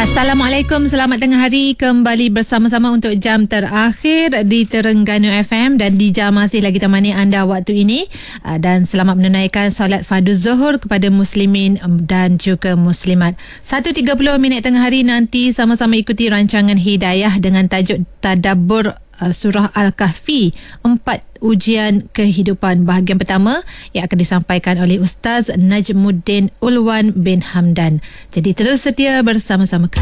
Assalamualaikum, selamat tengah hari. Kembali bersama-sama untuk jam terakhir di Terengganu FM, dan di jam masih lagi temani anda waktu ini, dan selamat menunaikan solat fardu zuhur kepada muslimin dan juga muslimat. 1.30 minit tengah hari nanti sama-sama ikuti rancangan Hidayah dengan tajuk Tadabbur Surah Al-Kahfi, 4 ujian kehidupan. Bahagian pertama yang akan disampaikan oleh Ustaz Najmuddin Ulwan bin Hamdan. Jadi terus setia bersama-sama.